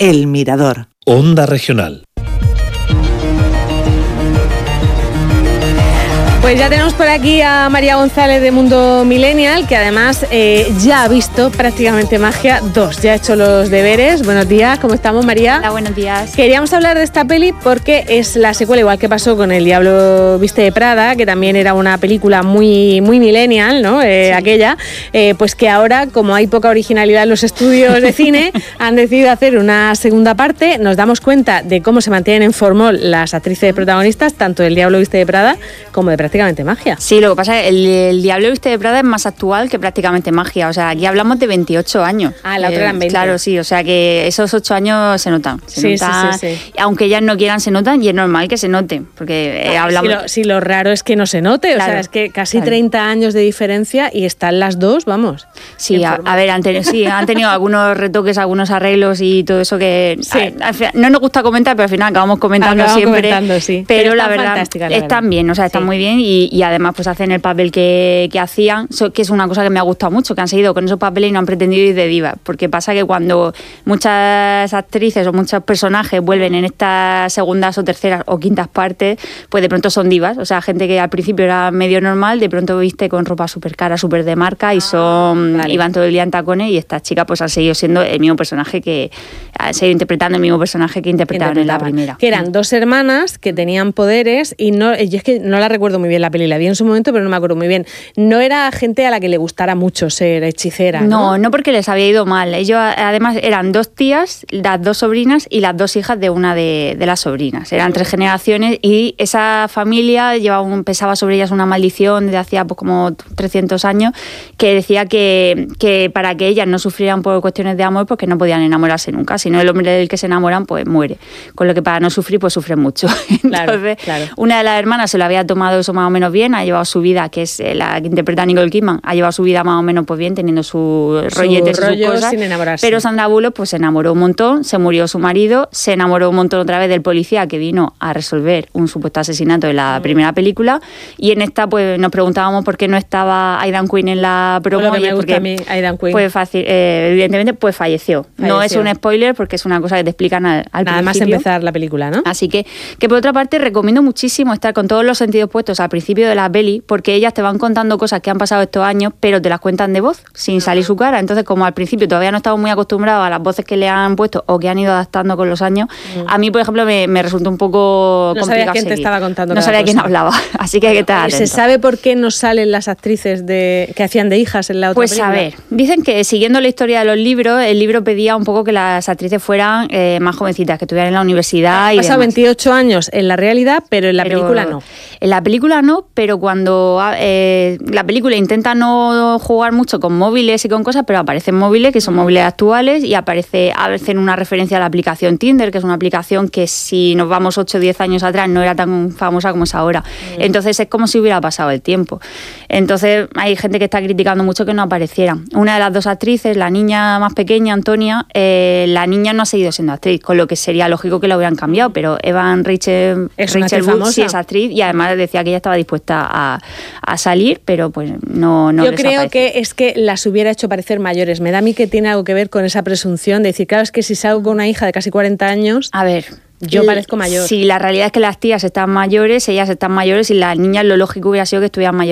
El Mirador. Onda Regional. Pues ya tenemos por aquí a María González de Mundo Millennial, que además ya ha visto prácticamente Magia 2, ya ha hecho los deberes. Buenos días, ¿cómo estamos, María? Hola, buenos días. Queríamos hablar de esta peli porque es la secuela, igual que pasó con El Diablo Viste de Prada, que también era una película muy millennial, ¿no? Sí. Aquella, pues que ahora, como hay poca originalidad en los estudios de cine, han decidido hacer una segunda parte. Nos damos cuenta de cómo se mantienen en formol las actrices protagonistas, tanto del Diablo Viste de Prada como de Prácticamente Magia. Sí, lo que pasa es que el Diablo Viste de Prada es más actual que Prácticamente Magia. O sea, aquí hablamos de 28 años. Ah, la otra eran 20. Claro, sí. O sea, que esos 8 años se notan. Sí. Aunque ellas no quieran, se notan y es normal que se note. Porque hablamos... Si lo raro es que no se note. Claro, o sea, es que casi 30 años de diferencia y están las dos, vamos. Sí, a ver, han tenido algunos retoques, algunos arreglos y todo eso que no nos gusta comentar, pero al final acabamos comentando siempre. Sí. Pero la verdad, están bien, o sea, están muy bien y además pues hacen el papel que hacían, que es una cosa que me ha gustado mucho, que han seguido con esos papeles y no han pretendido ir de diva, porque pasa que cuando muchas actrices o muchos personajes vuelven en estas segundas o terceras o quintas partes, pues de pronto son divas, o sea, gente que al principio era medio normal, de pronto viste con ropa súper cara, súper de marca y iban todo el día en tacones y estas chicas pues han seguido siendo el mismo personaje han seguido interpretando el mismo personaje que interpretaban en la primera. Que eran dos hermanas que tenían poderes y es que no la recuerdo muy bien la peli, la vi en su momento pero no me acuerdo muy bien. No era gente a la que le gustara mucho ser hechicera, ¿no? No porque les había ido mal. Ellos además eran 2 tías, las 2 sobrinas y las 2 hijas de una de las sobrinas. Eran 3 generaciones y esa familia pesaba sobre ellas una maldición de hacía pues, como 300 años que decía que para que ellas no sufrieran por cuestiones de amor porque no podían enamorarse nunca. Si no, el hombre del que se enamoran pues muere. Con lo que para no sufrir pues sufren mucho. Entonces, claro. Una de las hermanas se lo había tomado eso más o menos bien, ha llevado su vida, que es la que interpreta a Nicole Kidman, ha llevado su vida más o menos pues bien, teniendo sus rolletes y sus cosas, sin enamorarse. Pero Sandra Bullock pues se enamoró un montón, se murió su marido, se enamoró un montón otra vez del policía que vino a resolver un supuesto asesinato en la primera película, y en esta pues nos preguntábamos por qué no estaba Aidan Quinn en la promo. Lo que me gusta a mí, Aidan Quinn. Pues evidentemente pues falleció. No es un spoiler porque es una cosa que te explican al principio. Nada más empezar la película, ¿no? Así que por otra parte recomiendo muchísimo estar con todos los sentidos puestos al principio de la peli, porque ellas te van contando cosas que han pasado estos años, pero te las cuentan de voz, sin salir su cara. Entonces, como al principio todavía no estamos muy acostumbrados a las voces que le han puesto o que han ido adaptando con los años, a mí, por ejemplo, me resultó un poco complicado. No sabía quién te estaba contando. No sabía quién hablaba, así que hay que estar atento. ¿Se sabe por qué no salen las actrices que hacían de hijas en la otra película? Pues a ver, dicen que siguiendo la historia de los libros, el libro pedía un poco que las actrices fueran más jovencitas, que estuvieran en la universidad y pasado 28 años en la realidad, pero en la película no. En la película no, pero cuando la película intenta no jugar mucho con móviles y con cosas, pero aparecen móviles que son móviles actuales y hacen una referencia a la aplicación Tinder, que es una aplicación que si nos vamos 8 o 10 años atrás no era tan famosa como es ahora. Entonces es como si hubiera pasado el tiempo. Entonces hay gente que está criticando mucho que no aparecieran. Una de las 2 actrices, la niña más pequeña, Antonia, la niña no ha seguido siendo actriz, con lo que sería lógico que la hubieran cambiado, pero Rachel Wood sí es actriz y además decía que ella estaba dispuesta a salir, pero pues no. Yo creo que es que las hubiera hecho parecer mayores. Me da a mí que tiene algo que ver con esa presunción de decir, claro, es que si salgo con una hija de casi 40 años... A ver... Yo parezco mayor. Sí, la realidad es que las tías están mayores, ellas están mayores y las niñas lo lógico hubiera sido que estuvieran mayores.